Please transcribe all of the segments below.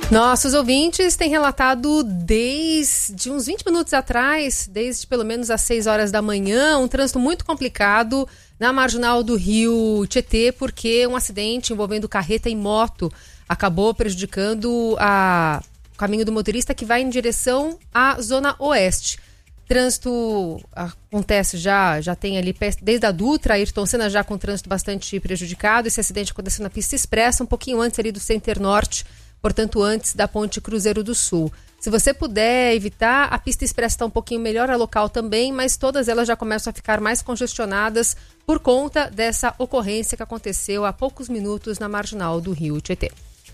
Nossos ouvintes têm relatado desde uns 20 minutos atrás, desde pelo menos às 6 horas da manhã, um trânsito muito complicado na marginal do Rio Tietê, porque um acidente envolvendo carreta e moto acabou prejudicando o caminho do motorista que vai em direção à Zona Oeste. Trânsito acontece já tem ali desde a Dutra, Ayrton Senna já com trânsito bastante prejudicado. Esse acidente aconteceu na pista expressa, um pouquinho antes ali do Center Norte, portanto antes da ponte Cruzeiro do Sul. Se você puder evitar, a pista expressa está um pouquinho melhor, a local também, mas todas elas já começam a ficar mais congestionadas por conta dessa ocorrência que aconteceu há poucos minutos na marginal do Rio Tietê.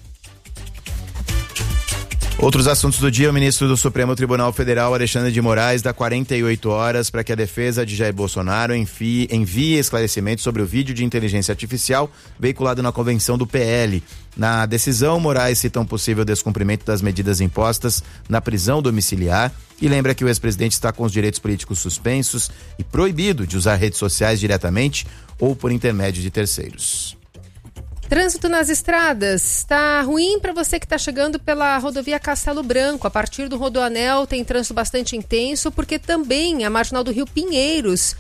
Outros assuntos do dia: o ministro do Supremo Tribunal Federal, Alexandre de Moraes, dá 48 horas para que a defesa de Jair Bolsonaro envie esclarecimentos sobre o vídeo de inteligência artificial veiculado na convenção do PL. Na decisão, Moraes cita um possível descumprimento das medidas impostas na prisão domiciliar e lembra que o ex-presidente está com os direitos políticos suspensos e proibido de usar redes sociais diretamente ou por intermédio de terceiros. Trânsito nas estradas está ruim para você que está chegando pela rodovia Castelo Branco. A partir do Rodoanel tem trânsito bastante intenso, porque também a marginal do Rio Pinheiros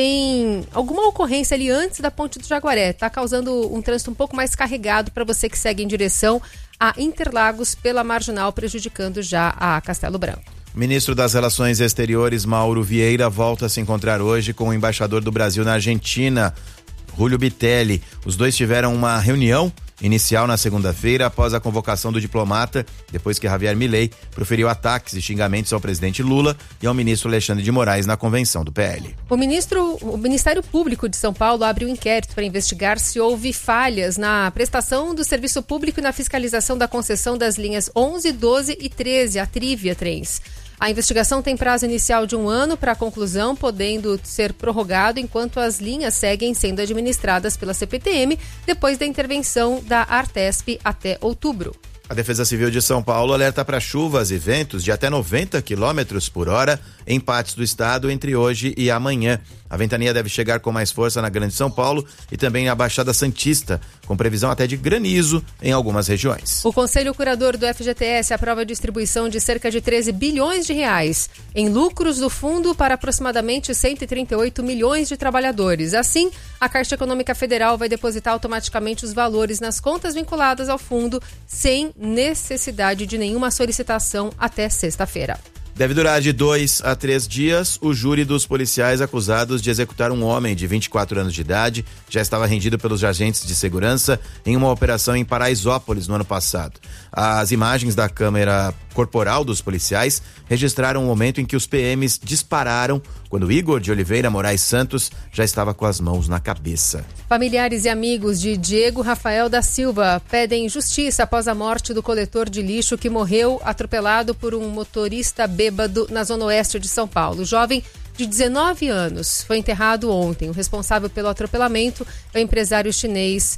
tem alguma ocorrência ali antes da Ponte do Jaguaré. Está causando um trânsito um pouco mais carregado para você que segue em direção a Interlagos pela marginal, prejudicando já a Castelo Branco. O ministro das Relações Exteriores, Mauro Vieira, volta a se encontrar hoje com o embaixador do Brasil na Argentina, Julio Bitelli. Os dois tiveram uma reunião inicial na segunda-feira após a convocação do diplomata, depois que Javier Milei proferiu ataques e xingamentos ao presidente Lula e ao ministro Alexandre de Moraes na convenção do PL. O Ministério Público de São Paulo abriu um inquérito para investigar se houve falhas na prestação do serviço público e na fiscalização da concessão das linhas 11, 12 e 13, a Trívia Trens. A investigação tem prazo inicial de 1 ano para a conclusão, podendo ser prorrogado enquanto as linhas seguem sendo administradas pela CPTM, depois da intervenção da Artesp até outubro. A Defesa Civil de São Paulo alerta para chuvas e ventos de até 90 km por hora em partes do estado entre hoje e amanhã. A ventania deve chegar com mais força na Grande São Paulo e também na Baixada Santista, com previsão até de granizo em algumas regiões. O Conselho Curador do FGTS aprova a distribuição de cerca de 13 bilhões de reais em lucros do fundo para aproximadamente 138 milhões de trabalhadores. Assim, a Caixa Econômica Federal vai depositar automaticamente os valores nas contas vinculadas ao fundo sem necessidade de nenhuma solicitação até sexta-feira. Deve durar de 2 a 3 dias. O júri dos policiais acusados de executar um homem de 24 anos de idade já estava rendido pelos agentes de segurança em uma operação em Paraisópolis no ano passado. As imagens da câmera corporal dos policiais registraram o momento em que os PMs dispararam quando Igor de Oliveira Moraes Santos já estava com as mãos na cabeça. Familiares e amigos de Diego Rafael da Silva pedem justiça após a morte do coletor de lixo que morreu atropelado por um motorista bêbado na zona oeste de São Paulo. O jovem de 19 anos foi enterrado ontem. O responsável pelo atropelamento é o empresário chinês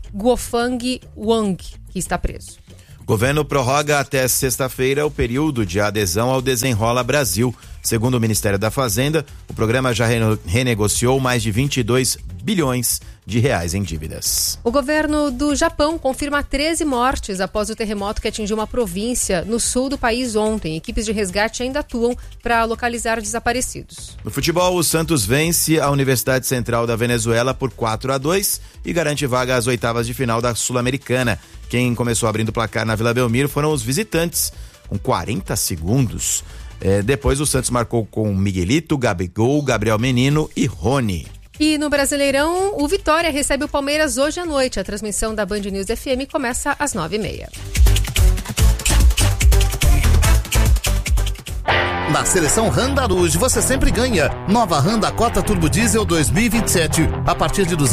Guofang Wang, que está preso. O governo prorroga até sexta-feira o período de adesão ao Desenrola Brasil. Segundo o Ministério da Fazenda, o programa já renegociou mais de 22 bilhões de reais em dívidas. O governo do Japão confirma 13 mortes após o terremoto que atingiu uma província no sul do país ontem. Equipes de resgate ainda atuam para localizar desaparecidos. No futebol, o Santos vence a Universidade Central da Venezuela por 4-2 e garante vaga às oitavas de final da Sul-Americana. Quem começou abrindo o placar na Vila Belmiro foram os visitantes, com 40 segundos. Depois o Santos marcou com Miguelito, Gabigol, Gabriel Menino e Rony. E no Brasileirão, o Vitória recebe o Palmeiras hoje à noite. A transmissão da Band News FM começa às 9h30. Na seleção Honda Rouge você sempre ganha. Nova Honda Cota Turbo Diesel 2027 a partir de R$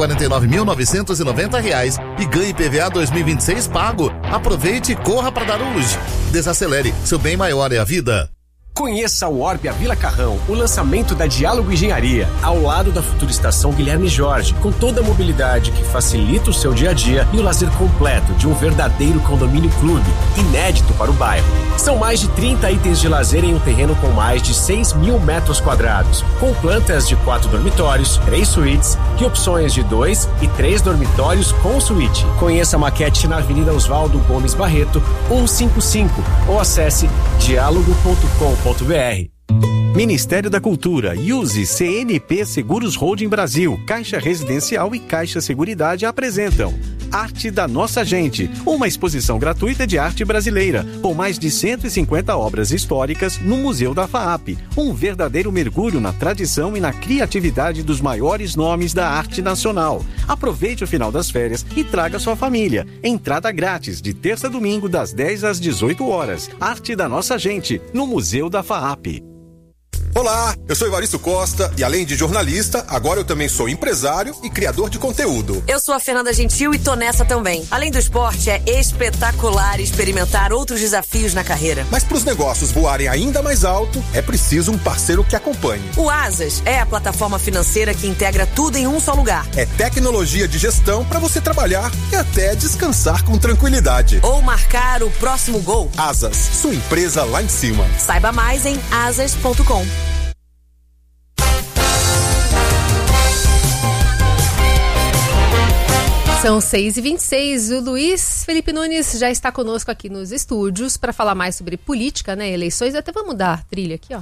249.990 e ganhe PVA 2026 pago. Aproveite e corra para Daruge. Desacelere, seu bem maior é a vida. Conheça o Orbia Vila Carrão, o lançamento da Diálogo Engenharia, ao lado da futura estação Guilherme Jorge, com toda a mobilidade que facilita o seu dia a dia e o lazer completo de um verdadeiro condomínio clube, inédito para o bairro. São mais de 30 itens de lazer em um terreno com mais de 6.000 metros quadrados, com plantas de 4 dormitórios, 3 suítes e opções de 2 e 3 dormitórios com suíte. Conheça a maquete na Avenida Oswaldo Gomes Barreto, 155, ou acesse diálogo.com.br. Ministério da Cultura, Use, CNP Seguros Holding Brasil, Caixa Residencial e Caixa Seguridade apresentam Arte da Nossa Gente, uma exposição gratuita de arte brasileira, com mais de 150 obras históricas no Museu da FAAP, um verdadeiro mergulho na tradição e na criatividade dos maiores nomes da arte nacional. Aproveite o final das férias e traga sua família. Entrada grátis, de terça a domingo, das 10 às 18 horas. Arte da Nossa Gente, no Museu da FAAP. Olá, eu sou Evaristo Costa e além de jornalista, agora eu também sou empresário e criador de conteúdo. Eu sou a Fernanda Gentil e tô nessa também. Além do esporte, é espetacular experimentar outros desafios na carreira. Mas para os negócios voarem ainda mais alto, é preciso um parceiro que acompanhe. O Asas é a plataforma financeira que integra tudo em um só lugar. É tecnologia de gestão para você trabalhar e até descansar com tranquilidade. Ou marcar o próximo gol. Asas, sua empresa lá em cima. Saiba mais em asas.com. São 6h26, o Luiz Felipe Nunes já está conosco aqui nos estúdios para falar mais sobre política, né, eleições. Até vamos mudar a trilha aqui, ó.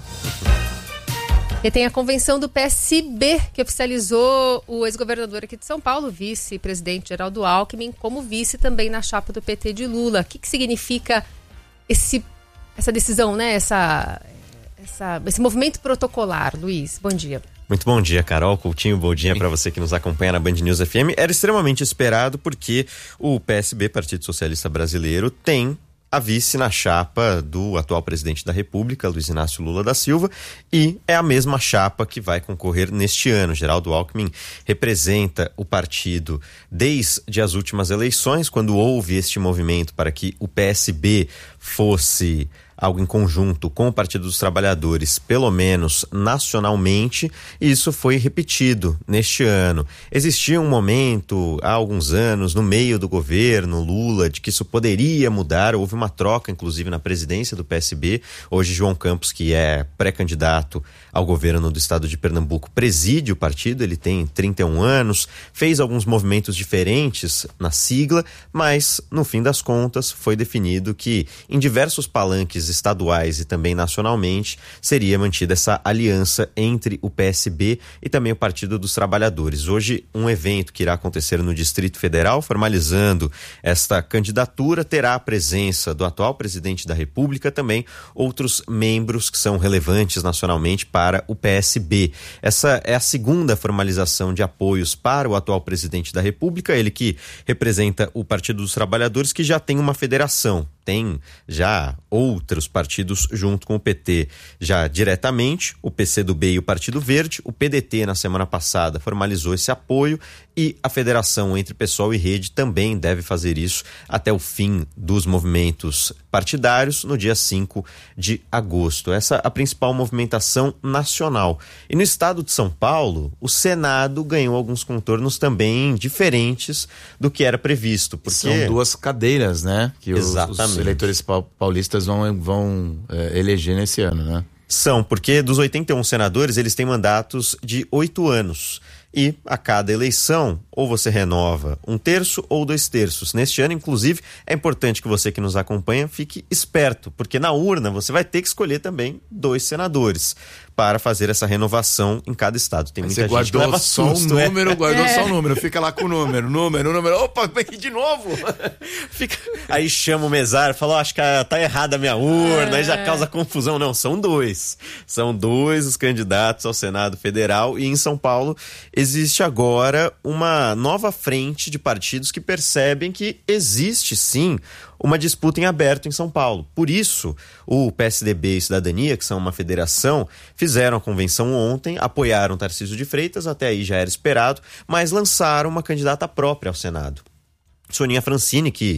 E tem a convenção do PSB, que oficializou o ex-governador aqui de São Paulo, vice-presidente Geraldo Alckmin, como vice também na chapa do PT de Lula. O que significa essa decisão, né, esse movimento protocolar? Luiz, bom dia. Muito bom dia, Carol, Coutinho, bom dia para você que nos acompanha na Band News FM. Era extremamente esperado porque o PSB, Partido Socialista Brasileiro, tem a vice na chapa do atual presidente da República, Luiz Inácio Lula da Silva, e é a mesma chapa que vai concorrer neste ano. Geraldo Alckmin representa o partido desde as últimas eleições, quando houve este movimento para que o PSB fosse algo em conjunto com o Partido dos Trabalhadores, pelo menos nacionalmente, e isso foi repetido neste ano. Existia um momento, há alguns anos, no meio do governo Lula, de que isso poderia mudar. Houve uma troca, inclusive, na presidência do PSB. Hoje, João Campos, que é pré-candidato ao governo do estado de Pernambuco, preside o partido. Ele tem 31 anos, fez alguns movimentos diferentes na sigla, mas, no fim das contas, foi definido que, em diversos palanques estaduais e também nacionalmente, seria mantida essa aliança entre o PSB e também o Partido dos Trabalhadores. Hoje, um evento que irá acontecer no Distrito Federal, formalizando esta candidatura, terá a presença do atual presidente da República, também outros membros que são relevantes nacionalmente para o PSB. Essa é a segunda formalização de apoios para o atual presidente da República, ele que representa o Partido dos Trabalhadores, que já tem uma federação. Tem já outros partidos junto com o PT já diretamente, o PCdoB e o Partido Verde. O PDT na semana passada formalizou esse apoio e a federação entre PSOL e Rede também deve fazer isso até o fim dos movimentos partidários no dia 5 de agosto. Essa é a principal movimentação nacional. E no estado de São Paulo, o Senado ganhou alguns contornos também diferentes do que era previsto. Porque são duas cadeiras, né? Que os eleitores paulistas vão eleger nesse ano, né? São, porque dos 81 senadores, eles têm mandatos de 8 anos. E a cada eleição, ou você renova 1/3 ou 2/3. Neste ano, inclusive, é importante que você que nos acompanha fique esperto, porque na urna você vai ter que escolher também 2 senadores para fazer essa renovação em cada estado. Tem muita gente que leva susto. Guardou só o número, fica lá com o número, opa, aqui de novo. Aí chama o mesário, fala, acho que tá errada a minha urna, aí já causa confusão. Não, são 2. São 2 os candidatos ao Senado Federal, e em São Paulo existe agora uma nova frente de partidos que percebem que existe sim uma disputa em aberto em São Paulo. Por isso, o PSDB e Cidadania, que são uma federação, fizeram a convenção ontem, apoiaram Tarcísio de Freitas, até aí já era esperado, mas lançaram uma candidata própria ao Senado. Soninha Francini, que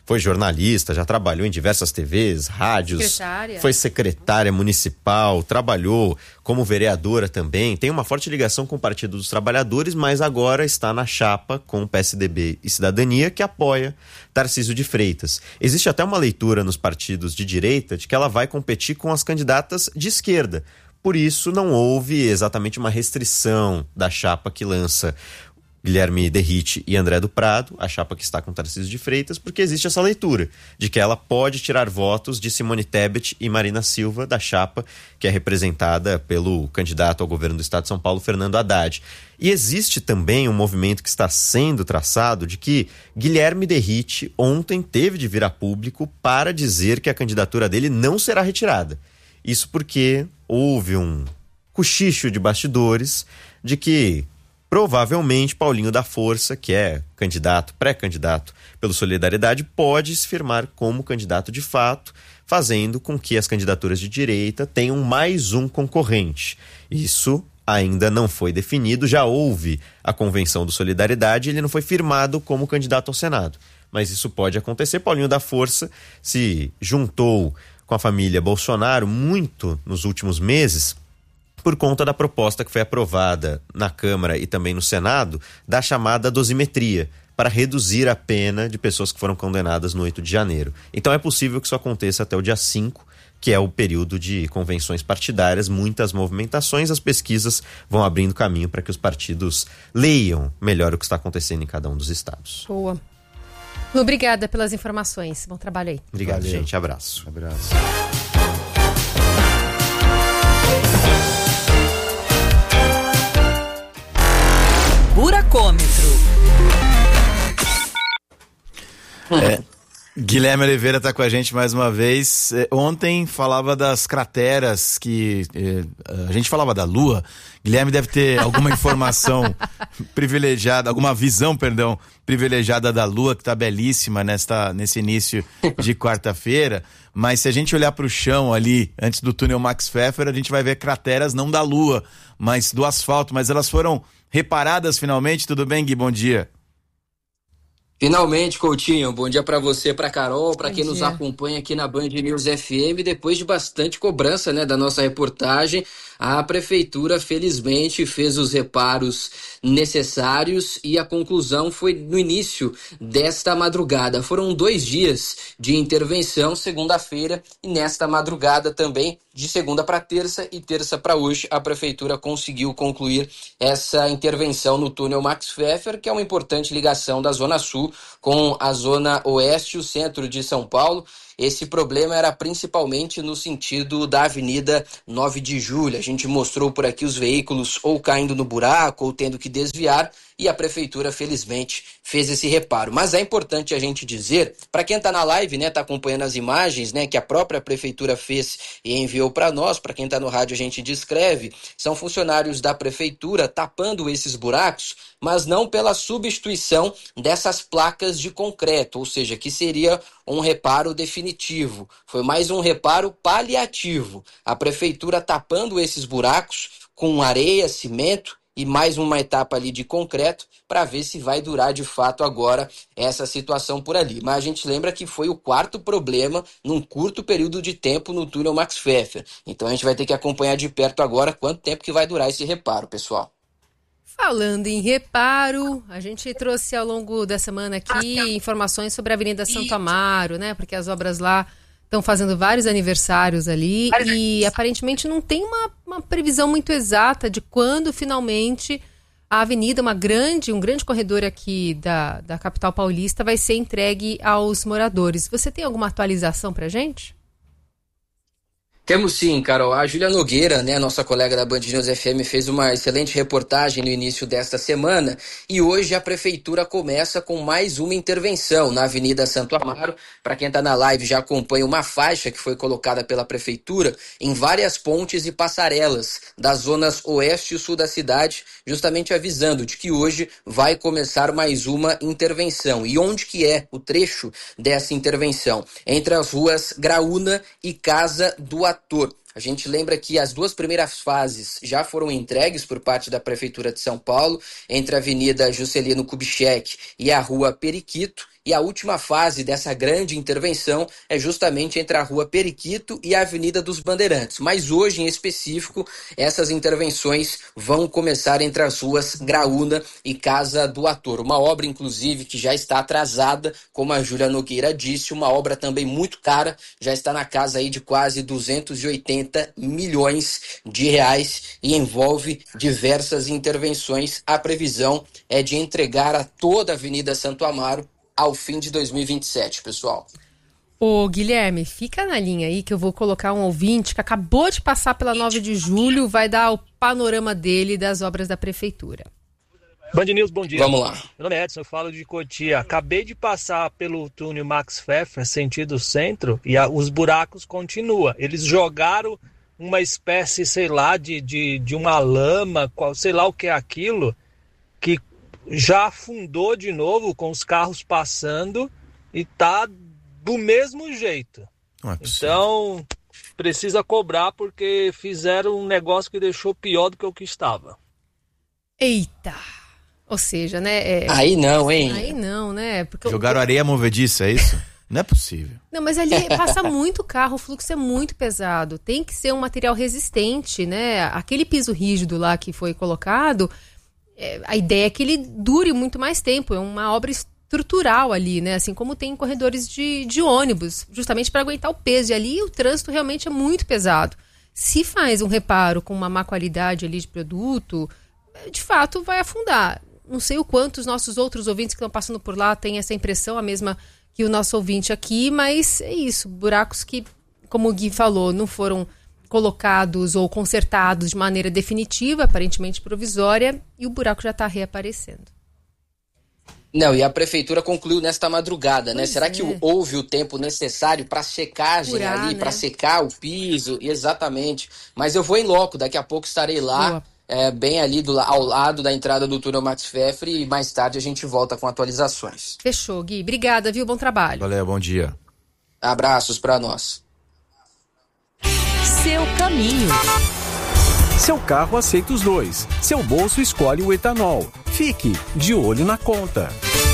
foi jornalista, já trabalhou em diversas TVs, rádios, foi secretária municipal, trabalhou como vereadora também, tem uma forte ligação com o Partido dos Trabalhadores, mas agora está na chapa com o PSDB e Cidadania, que apoia Tarcísio de Freitas. Existe até uma leitura nos partidos de direita de que ela vai competir com as candidatas de esquerda. Por isso, não houve exatamente uma restrição da chapa que lança Guilherme Derrite e André do Prado, a chapa que está com Tarcísio de Freitas, porque existe essa leitura de que ela pode tirar votos de Simone Tebet e Marina Silva, da chapa que é representada pelo candidato ao governo do estado de São Paulo, Fernando Haddad. E existe também um movimento que está sendo traçado de que Guilherme Derrite ontem teve de vir a público para dizer que a candidatura dele não será retirada. Isso porque houve um cochicho de bastidores de que provavelmente Paulinho da Força, que é pré-candidato pelo Solidariedade, pode se firmar como candidato de fato, fazendo com que as candidaturas de direita tenham mais um concorrente. Isso ainda não foi definido, já houve a convenção do Solidariedade e ele não foi firmado como candidato ao Senado. Mas isso pode acontecer. Paulinho da Força se juntou com a família Bolsonaro muito nos últimos meses por conta da proposta que foi aprovada na Câmara e também no Senado da chamada dosimetria, para reduzir a pena de pessoas que foram condenadas no 8 de janeiro. Então é possível que isso aconteça até o dia 5, que é o período de convenções partidárias, muitas movimentações, as pesquisas vão abrindo caminho para que os partidos leiam melhor o que está acontecendo em cada um dos estados. Boa. Obrigada pelas informações. Bom trabalho aí. Obrigado, gente. Abraço. Buracômetro. Guilherme Oliveira está com a gente mais uma vez. Ontem falava das crateras que a gente falava da Lua. Guilherme deve ter alguma informação privilegiada, alguma visão, privilegiada da Lua, que está belíssima nesse início de quarta-feira. Mas se a gente olhar para o chão ali, antes do túnel Max Pfeffer, a gente vai ver crateras não da Lua, mas do asfalto. Mas elas foram reparadas finalmente. Tudo bem, Gui? Bom dia. Finalmente, Coutinho, bom dia para você, para Carol, para quem nos acompanha aqui na Band News FM. Depois de bastante cobrança, da nossa reportagem, a prefeitura felizmente fez os reparos necessários e a conclusão foi no início desta madrugada. Foram 2 dias de intervenção, segunda-feira e nesta madrugada também, de segunda para terça e terça para hoje, a prefeitura conseguiu concluir essa intervenção no túnel Max Pfeffer, que é uma importante ligação da Zona Sul com a Zona Oeste e o centro de São Paulo. Esse problema era principalmente no sentido da Avenida 9 de Julho. A gente mostrou por aqui os veículos ou caindo no buraco ou tendo que desviar, e a prefeitura, felizmente, fez esse reparo. Mas é importante a gente dizer, para quem está na live, está acompanhando as imagens, que a própria prefeitura fez e enviou para nós, para quem está no rádio a gente descreve, são funcionários da prefeitura tapando esses buracos, mas não pela substituição dessas placas de concreto, ou seja, que seria um reparo definitivo. Foi mais um reparo paliativo. A prefeitura tapando esses buracos com areia, cimento e mais uma etapa ali de concreto para ver se vai durar de fato agora essa situação por ali. Mas a gente lembra que foi o 4º problema num curto período de tempo no túnel Max Pfeffer. Então a gente vai ter que acompanhar de perto agora quanto tempo que vai durar esse reparo, pessoal. Falando em reparo, a gente trouxe ao longo da semana aqui informações sobre a Avenida Santo Amaro, porque as obras lá estão fazendo vários aniversários ali e aparentemente não tem uma previsão muito exata de quando finalmente a avenida, um grande corredor aqui da capital paulista, vai ser entregue aos moradores. Você tem alguma atualização pra gente? Temos sim, Carol. A Júlia Nogueira, nossa colega da Band News FM, fez uma excelente reportagem no início desta semana e hoje a prefeitura começa com mais uma intervenção na Avenida Santo Amaro. Para quem está na live já acompanha uma faixa que foi colocada pela prefeitura em várias pontes e passarelas das zonas oeste e sul da cidade, justamente avisando de que hoje vai começar mais uma intervenção. E onde que é o trecho dessa intervenção? Entre as ruas Graúna e Casa do Ator. A gente lembra que as 2 primeiras fases já foram entregues por parte da Prefeitura de São Paulo, entre a Avenida Juscelino Kubitschek e a Rua Periquito, e a última fase dessa grande intervenção é justamente entre a Rua Periquito e a Avenida dos Bandeirantes. Mas hoje, em específico, essas intervenções vão começar entre as ruas Graúna e Casa do Ator. Uma obra, inclusive, que já está atrasada, como a Júlia Nogueira disse, uma obra também muito cara, já está na casa aí de quase 280 milhões de reais e envolve diversas intervenções. A previsão é de entregar a toda a Avenida Santo Amaro ao fim de 2027, pessoal. Ô, Guilherme, fica na linha aí que eu vou colocar um ouvinte que acabou de passar pela 9 de julho, vai dar o panorama dele das obras da prefeitura. Band News, bom dia. Vamos lá. Meu nome é Edson, eu falo de Cotia. Acabei de passar pelo túnel Max Pfeffer, sentido centro, e os buracos continuam. Eles jogaram uma espécie, sei lá, de uma lama, sei lá o que é aquilo, que já afundou de novo com os carros passando e tá do mesmo jeito. Então, precisa cobrar porque fizeram um negócio que deixou pior do que o que estava. Eita! Ou seja, né? Aí não, hein? Aí não, né? Porque jogaram areia movediça, é isso? Não é possível. Não, mas ali passa muito carro, o fluxo é muito pesado. Tem que ser um material resistente, né? Aquele piso rígido lá que foi colocado, a ideia é que ele dure muito mais tempo. É uma obra estrutural ali, né? Assim como tem em corredores de ônibus, justamente para aguentar o peso. E ali o trânsito realmente é muito pesado. Se faz um reparo com uma má qualidade ali de produto, de fato vai afundar. Não sei o quanto os nossos outros ouvintes que estão passando por lá têm essa impressão, a mesma que o nosso ouvinte aqui, mas é isso, buracos que, como o Gui falou, não foram colocados ou consertados de maneira definitiva, aparentemente provisória, e o buraco já está reaparecendo. Não, e a prefeitura concluiu nesta madrugada, né? Será que houve o tempo necessário para checagem ali, para secar o piso? Exatamente. Mas eu vou em loco, daqui a pouco estarei lá. Bem ali ao lado da entrada do túnel Max Pfeffer, e mais tarde a gente volta com atualizações. Fechou, Gui. Obrigada, viu? Bom trabalho. Valeu, bom dia. Abraços para nós. Seu caminho. Seu carro aceita os dois. Seu bolso escolhe o etanol. Fique de olho na conta.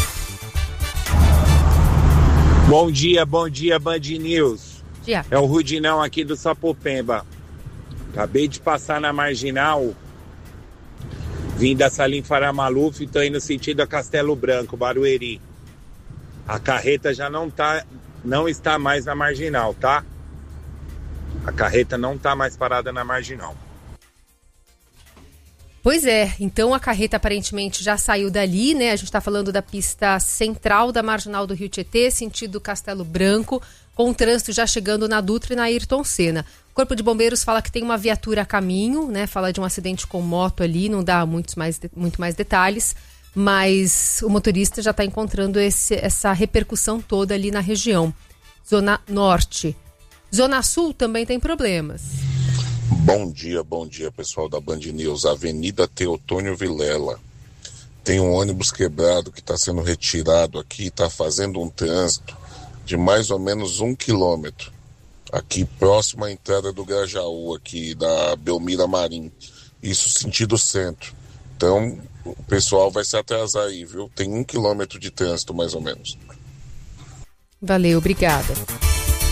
Bom dia, Band News. Dia. É o Rudinão aqui do Sapopemba. Acabei de passar na Marginal, vim da Salim Farah Maluf e estou indo no sentido a Castelo Branco, Barueri. A carreta já não está mais na Marginal, tá? A carreta não está mais parada na Marginal. Pois é, então a carreta aparentemente já saiu dali, né? A gente está falando da pista central da Marginal do Rio Tietê, sentido Castelo Branco, com o trânsito já chegando na Dutra e na Ayrton Senna. O Corpo de Bombeiros fala que tem uma viatura a caminho, né? Fala de um acidente com moto ali, não dá muito mais detalhes, mas o motorista já está encontrando essa repercussão toda ali na região. Zona Norte. Zona Sul também tem problemas. Bom dia, pessoal da Band News. Avenida Teotônio Vilela. Tem um ônibus quebrado que está sendo retirado aqui, está fazendo um trânsito de mais ou menos 1 quilômetro. Aqui próximo à entrada do Grajaú, aqui da Belmira Marim. Isso sentido centro. Então, o pessoal vai se atrasar aí, viu? Tem 1 quilômetro de trânsito, mais ou menos. Valeu, obrigada.